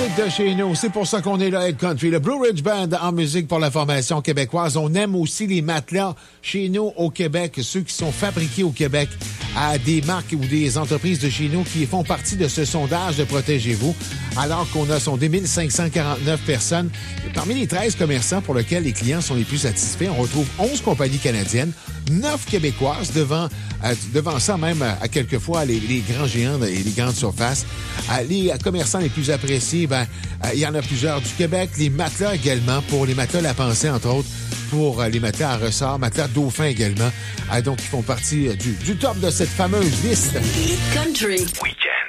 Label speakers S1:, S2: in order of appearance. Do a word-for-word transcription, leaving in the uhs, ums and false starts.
S1: de chez nous. C'est pour ça qu'on est là, Ed Country. Le Blue Ridge Band en musique pour la formation québécoise. On aime aussi les matelas chez nous au Québec, ceux qui sont fabriqués au Québec à des marques ou des entreprises de chez nous qui font partie de ce sondage de Protégez-vous, alors qu'on a sondé mille cinq cent quarante-neuf personnes. Et parmi les treize commerçants pour lesquels les clients sont les plus satisfaits, on retrouve onze compagnies canadiennes, neuf québécoises, devant, euh, devant ça même à, à quelquefois les, les grands géants et les grandes surfaces. Euh, les commerçants les plus appréciés, ben, euh, il y en a plusieurs du Québec. Les matelas également, pour les matelas La Pensée, entre autres, pour euh, les matelas à ressort, matelas Dauphin également, euh, donc qui font partie euh, du, du top de cette fameuse liste.
S2: Hit Country
S3: Week-end.